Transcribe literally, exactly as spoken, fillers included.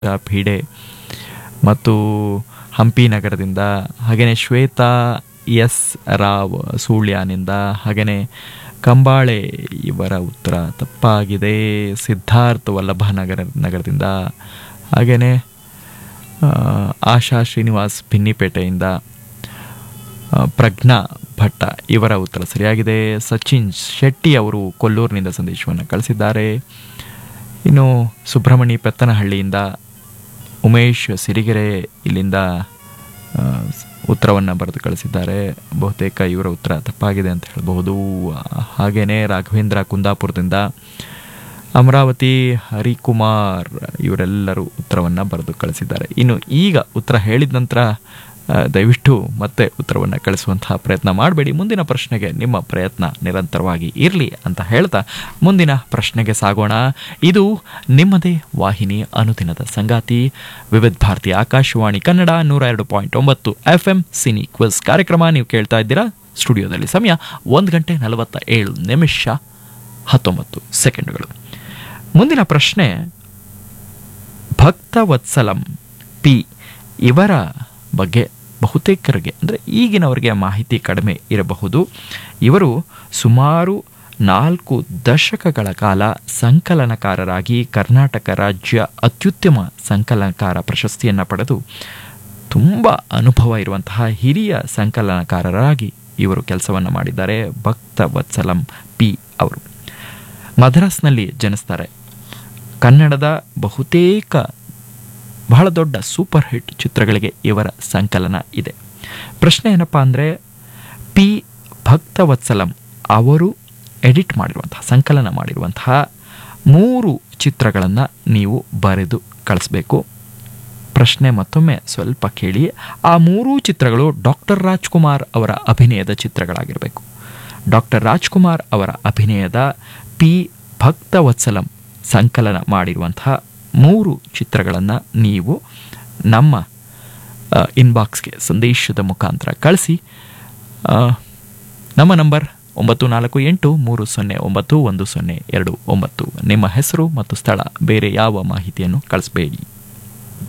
ಭಿಡೆ ಮತ್ತು ಹಂಪಿ ನಗರದಿಂದ, ಹಾಗೆಯೇ ಶ್ವೇತಾ ಎಸ್ ರಾವ್ ಸುಳ್ಯನಿಂದ, ಹಾಗೆಯೇ ಕಂಬಾಳೆ ಇವರ ಉತ್ತರ ತಪ್ಪಾಗಿದೆ. ಸಿದ್ಧಾರ್ಥ್ ವಲ್ಲಭ ನಗರ ನಗರದಿಂದ, ಹಾಗೆಯೇ ಆಶಾ ಶ್ರೀನಿವಾಸ್ ಭಿನ್ನಿಪೇಟೆಯಿಂದ, ಪ್ರಜ್ಞಾ ಭಟ್ಟ ಇವರ ಉತ್ತರ ಸರಿಯಾಗಿದೆ. ಸಚಿನ್ ಶೆಟ್ಟಿ ಅವರು ಕೊಲ್ಲೂರಿನಿಂದ ಸಂದೇಶವನ್ನು ಕಳಿಸಿದ್ದಾರೆ. ಇನ್ನು ಸುಬ್ರಹ್ಮಣಿ ಪೆತ್ತನಹಳ್ಳಿಯಿಂದ ಉಮೇಶ್ ಸಿರಿಗೆರೆ ಇಲ್ಲಿಂದ ಉತ್ತರವನ್ನು ಬರೆದು ಕಳಿಸಿದ್ದಾರೆ. ಬಹುತೇಕ ಇವರ ಉತ್ತರ ತಪ್ಪಾಗಿದೆ ಅಂತ ಹೇಳಬಹುದು. ಹಾಗೆಯೇ ರಾಘವೇಂದ್ರ ಕುಂದಾಪುರದಿಂದ, ಅಮರಾವತಿ ಹರಿಕುಮಾರ್ ಇವರೆಲ್ಲರೂ ಉತ್ತರವನ್ನು ಬರೆದು ಕಳಿಸಿದ್ದಾರೆ. ಇನ್ನು ಈಗ ಉತ್ತರ ಹೇಳಿದ ನಂತರ ದಯವಿಟ್ಟು ಮತ್ತೆ ಉತ್ತರವನ್ನು ಕಳಿಸುವಂತಹ ಪ್ರಯತ್ನ ಮಾಡಬೇಡಿ. ಮುಂದಿನ ಪ್ರಶ್ನೆಗೆ ನಿಮ್ಮ ಪ್ರಯತ್ನ ನಿರಂತರವಾಗಿ ಇರಲಿ ಅಂತ ಹೇಳ್ತಾ ಮುಂದಿನ ಪ್ರಶ್ನೆಗೆ ಸಾಗೋಣ. ಇದು ನಿಮ್ಮದೇ ವಾಹಿನಿ ಅನುದಿನದ ಸಂಗಾತಿ ವಿವಿಧ ಭಾರತಿ ಆಕಾಶವಾಣಿ ಕನ್ನಡ ನೂರ ಎರಡು ಪಾಯಿಂಟ್ ಒಂಬತ್ತು ಎಫ್ ಎಂ ಸಿನಿ ಕ್ವಿಜ್ ಕಾರ್ಯಕ್ರಮ ನೀವು ಕೇಳ್ತಾ ಇದ್ದೀರಾ. ಸ್ಟುಡಿಯೋದಲ್ಲಿ ಸಮಯ ಒಂದು ಗಂಟೆ ನಲವತ್ತ ಏಳು ನಿಮಿಷ ಹತ್ತೊಂಬತ್ತು ಸೆಕೆಂಡುಗಳು. ಮುಂದಿನ ಪ್ರಶ್ನೆ, ಭಕ್ತವತ್ಸಲಂ ಪಿ ಇವರ ಬಗ್ಗೆ ಬಹುತೇಕರಿಗೆ ಅಂದರೆ ಈಗಿನವರಿಗೆ ಮಾಹಿತಿ ಕಡಿಮೆ ಇರಬಹುದು. ಇವರು ಸುಮಾರು ನಾಲ್ಕು ದಶಕಗಳ ಕಾಲ ಸಂಕಲನಕಾರರಾಗಿ ಕರ್ನಾಟಕ ರಾಜ್ಯ ಅತ್ಯುತ್ತಮ ಸಂಕಲನಕಾರ ಪ್ರಶಸ್ತಿಯನ್ನು ಪಡೆದು ತುಂಬ ಅನುಭವ ಇರುವಂತಹ ಹಿರಿಯ ಸಂಕಲನಕಾರರಾಗಿ ಇವರು ಕೆಲಸವನ್ನು ಮಾಡಿದ್ದಾರೆ. ಭಕ್ತವತ್ಸಲಂ ಪಿ ಅವರು ಮದ್ರಾಸ್ನಲ್ಲಿ ಜನಿಸ್ತಾರೆ. ಕನ್ನಡದ ಬಹುತೇಕ ಬಹಳ ದೊಡ್ಡ ಸೂಪರ್ ಹಿಟ್ ಚಿತ್ರಗಳಿಗೆ ಇವರ ಸಂಕಲನ ಇದೆ. ಪ್ರಶ್ನೆ ಏನಪ್ಪ ಅಂದರೆ, ಪಿ ಭಕ್ತವತ್ಸಲಂ ಅವರು ಎಡಿಟ್ ಮಾಡಿರುವಂತಹ ಸಂಕಲನ ಮಾಡಿರುವಂತಹ ಮೂರು ಚಿತ್ರಗಳನ್ನು ನೀವು ಬರೆದು ಕಳಿಸ್ಬೇಕು. ಪ್ರಶ್ನೆ ಮತ್ತೊಮ್ಮೆ ಸ್ವಲ್ಪ ಕೇಳಿ. ಆ ಮೂರೂ ಚಿತ್ರಗಳು ಡಾಕ್ಟರ್ ರಾಜ್ಕುಮಾರ್ ಅವರ ಅಭಿನಯದ ಚಿತ್ರಗಳಾಗಿರಬೇಕು. ಡಾಕ್ಟರ್ ರಾಜ್ಕುಮಾರ್ ಅವರ ಅಭಿನಯದ ಪಿ ಭಕ್ತವತ್ಸಲಂ ಸಂಕಲನ ಮಾಡಿರುವಂತಹ ಮೂರು ಚಿತ್ರಗಳನ್ನು ನೀವು ನಮ್ಮ ಇನ್ಬಾಕ್ಸ್ಗೆ ಸಂದೇಶದ ಮುಖಾಂತರ ಕಳಿಸಿ. ನಮ್ಮ ನಂಬರ್ ಒಂಬತ್ತು ನಾಲ್ಕು ಎಂಟು ಮೂರು ಸೊನ್ನೆ ಒಂಬತ್ತು ಒಂದು ಸೊನ್ನೆ ಎರಡು ಒಂಬತ್ತು. ನಿಮ್ಮ ಹೆಸರು ಮತ್ತು ಸ್ಥಳ, ಬೇರೆ ಯಾವ ಮಾಹಿತಿಯನ್ನು ಕಳಿಸಬೇಡಿ.